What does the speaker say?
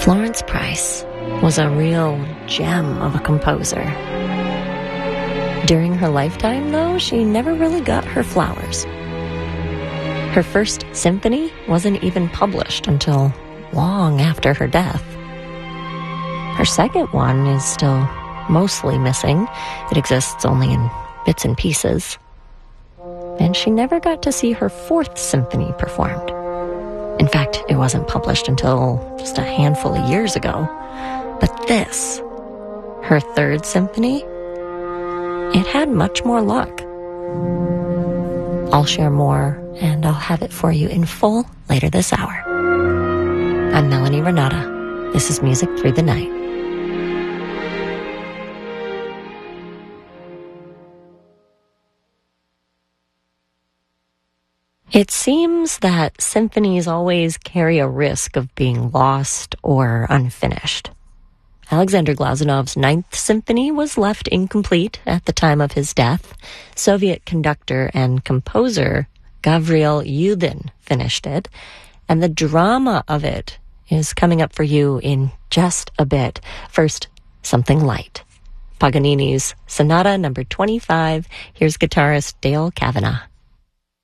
Florence Price was a real gem of a composer. During her lifetime, though, she never really got her flowers. Her first symphony wasn't even published until long after her death. Her second one is still mostly missing. It exists only in bits and pieces. And she never got to see her fourth symphony performed. In fact, it wasn't published until just a handful of years ago. But this, her third symphony, it had much more luck. I'll share more, and I'll have it for you in full later this hour. I'm Melanie Renata. This is Music Through the Night. It seems that symphonies always carry a risk of being lost or unfinished. Alexander Glazunov's Ninth Symphony was left incomplete at the time of his death. Soviet conductor and composer Gavril Yudin finished it, and the drama of it is coming up for you in just a bit. First, something light. Paganini's Sonata number 25. Here's guitarist Dale Kavanagh.